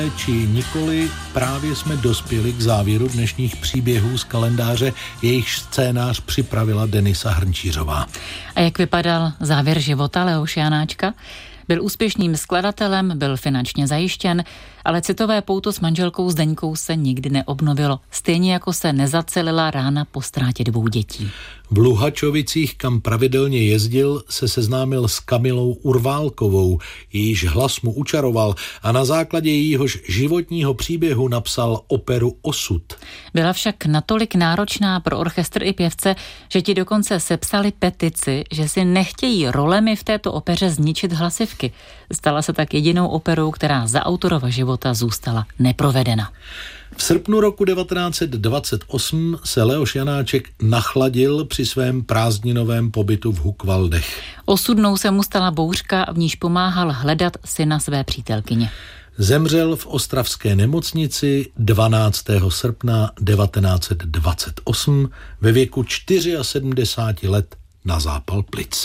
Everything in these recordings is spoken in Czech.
či nikoli, právě jsme dospěli k závěru dnešních příběhů z kalendáře, jejichž scénář připravila Denisa Hrnčířová. A jak vypadal závěr života Leoše Janáčka? Byl úspěšným skladatelem, byl finančně zajištěn, ale citové pouto s manželkou Zdeňkou se nikdy neobnovilo, stejně jako se nezacelila rána po ztrátě 2 dětí. V Luhačovicích, kam pravidelně jezdil, se seznámil s Kamilou Urválkovou, jejíž hlas mu učaroval a na základě jejíhož životního příběhu napsal operu Osud. Byla však natolik náročná pro orchestr i pěvce, že ti dokonce sepsali petici, že si nechtějí rolemi v této opeře zničit hlasivky. Stala se tak jedinou operou, která za autorova života zůstala neprovedena. V srpnu roku 1928 se Leoš Janáček nachladil při svém prázdninovém pobytu v Hukvaldech. Osudnou se mu stala bouřka, v níž pomáhal hledat syna své přítelkyně. Zemřel v ostravské nemocnici 12. srpna 1928 ve věku 74 let na zápal plic.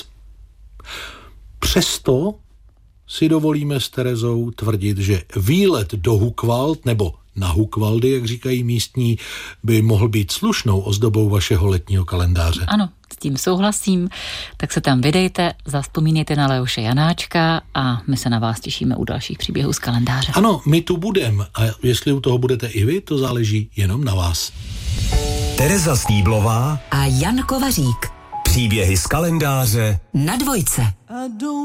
Přesto si dovolíme s Terezou tvrdit, že výlet do Hukvald nebo na Hukvaldy, jak říkají místní, by mohl být slušnou ozdobou vašeho letního kalendáře. Ano, s tím souhlasím. Tak se tam vydejte, zavzpomínejte na Leoše Janáčka a my se na vás těšíme u dalších příběhů z kalendáře. Ano, my tu budeme a jestli u toho budete i vy, to záleží jenom na vás. Tereza Stýblová a Jan Kovařík. Příběhy z kalendáře na Dvojce.